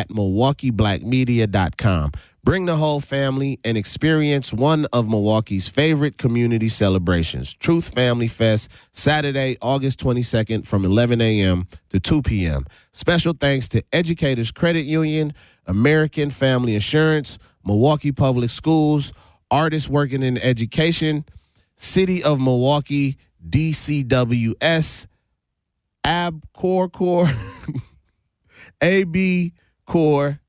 at MilwaukeeBlackMedia.com. Bring the whole family and experience one of Milwaukee's favorite community celebrations, Truth Family Fest, Saturday, August 22nd from 11 a.m. to 2 p.m. Special thanks to Educators Credit Union, American Family Insurance, Milwaukee Public Schools, Artists Working in Education, City of Milwaukee, DCWS, ABCOR, AB Core,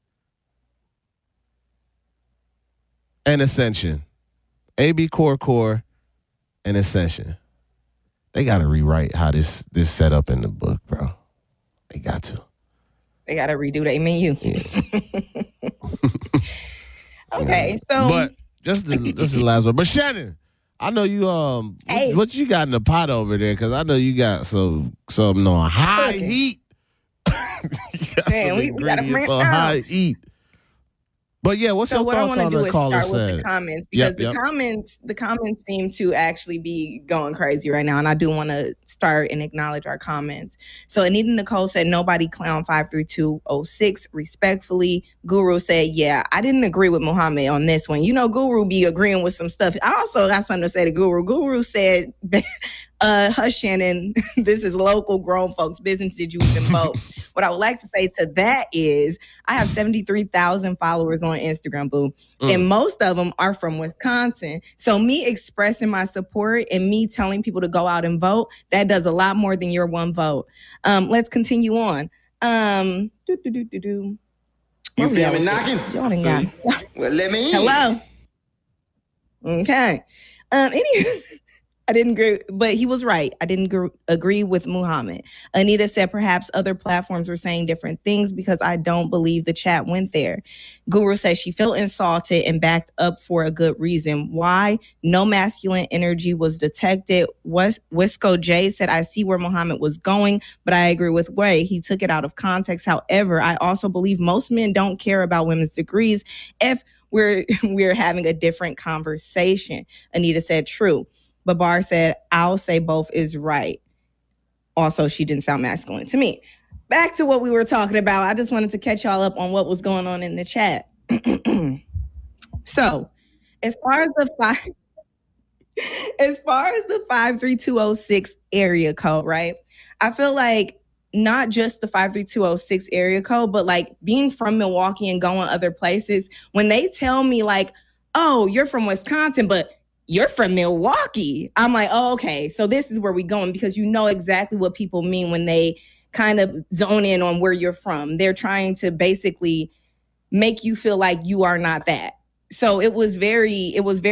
and Ascension. AB Core, and Ascension. They got to rewrite how this set up in the book, bro. They got to. They got to redo the menu. Yeah. Okay, so. But just the last one. But Shannon, I know you Hey. what you got in the pot over there? Because I know you got some on high heat. You got Man, some we gotta ingredients bring on it down. high heat. But yeah, what's So your what I thoughts want on to do the is caller start with said? the comments because the comments seem to actually be going crazy right now, and I do want to start and acknowledge our comments. So Anita Nicole said nobody clown 53206 respectfully. Guru said, yeah, I didn't agree with Muhammad on this one. You know, Guru be agreeing with some stuff. I also got something to say to Guru. Guru said, hush, Shannon, this is local grown folks' business. Did you even vote? What I would like to say to that is I have 73,000 followers on Instagram, boo. And most of them are from Wisconsin. So me expressing my support and me telling people to go out and vote, that does a lot more than your one vote. Let's continue on. You feel me knocking? Well, let me in. Hello. Okay. I didn't agree, but he was right. I didn't agree with Muhammad. Anita said perhaps other platforms were saying different things because I don't believe the chat went there. Guru says she felt insulted and backed up for a good reason. Why? No masculine energy was detected. Wisco J said, I see where Muhammad was going, but I agree with Way. He took it out of context. However, I also believe most men don't care about women's degrees if we're having a different conversation. Anita said, true. Babar said, I'll say both is right. Also, she didn't sound masculine to me. Back to what we were talking about. I just wanted to catch y'all up on what was going on in the chat. So, as far as the 53206 area code, right? I feel like not just the 53206 area code, but like being from Milwaukee and going other places, when they tell me like, oh, you're from Wisconsin, but you're from Milwaukee. I'm like, oh, okay. So this is where we're going because you know exactly what people mean when they kind of zone in on where you're from. They're trying to basically make you feel like you are not that. So it was very,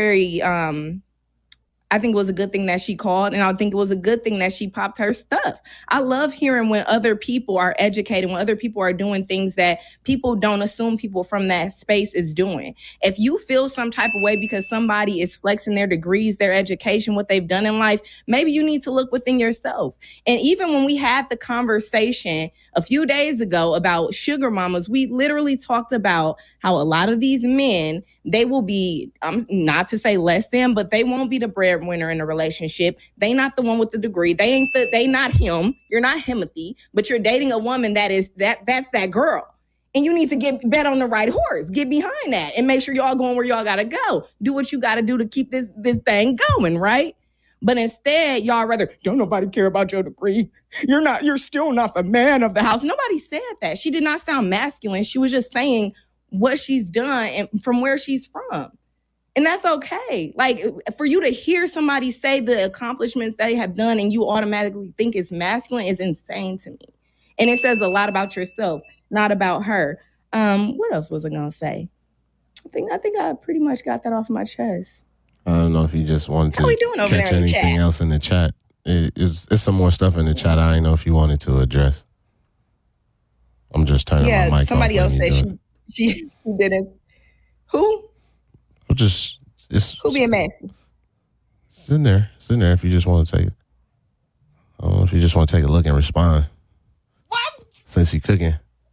I think it was a good thing that she called, and I think it was a good thing that she popped her stuff. I love hearing when other people are educated, when other people are doing things that people don't assume people from that space is doing. If you feel some type of way because somebody is flexing their degrees, their education, what they've done in life, maybe you need to look within yourself. And even when we had the conversation a few days ago about sugar mamas, we literally talked about how a lot of these men, they will be, not to say less than, but they won't be the breadwinner in a relationship. They not the one with the degree. They not him. You're not Himothy, but you're dating a woman that's that girl. And you need to bet on the right horse. Get behind that and make sure y'all going where y'all gotta go. Do what you gotta do to keep this thing going, right? But instead, y'all rather, don't nobody care about your degree. You're still not the man of the house. Nobody said that. She did not sound masculine. She was just saying what she's done and from where she's from. And that's okay. Like, for you to hear somebody say the accomplishments they have done and you automatically think it's masculine is insane to me. And it says a lot about yourself, not about her. What else was I going to say? I think I pretty much got that off my chest. I don't know if you just wanted to catch anything else in the chat. It's some more stuff in the chat. I didn't know if you wanted to address. I'm just turning my mic off. Somebody else said she didn't. Who? Who being messy? It's in there. It's in there if you just want to take it. I don't know if you just want to take a look and respond. What? Since you're cooking.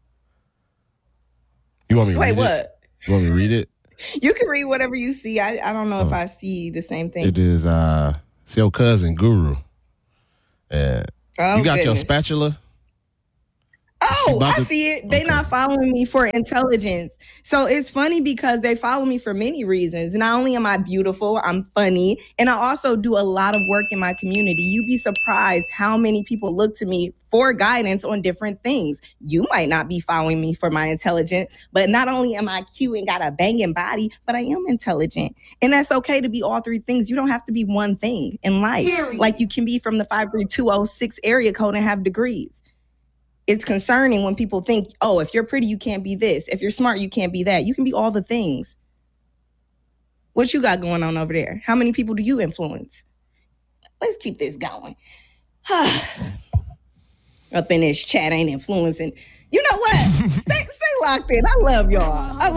You want me to read it? Wait, what? You want me to read it? You can read whatever you see. I don't know if I see the same thing. It is it's your cousin Guru. You got your spatula? Oh, I see it. They not following me for intelligence. So it's funny because they follow me for many reasons. Not only am I beautiful, I'm funny, and I also do a lot of work in my community. You'd be surprised how many people look to me for guidance on different things. You might not be following me for my intelligence, but not only am I cute and got a banging body, but I am intelligent. And that's okay to be all three things. You don't have to be one thing in life. Like you can be from the 53206 area code and have degrees. It's concerning when people think, oh, if you're pretty, you can't be this. If you're smart, you can't be that. You can be all the things. What you got going on over there? How many people do you influence? Let's keep this going. Up in this chat, ain't influencing. You know what? Stay locked in. I love y'all.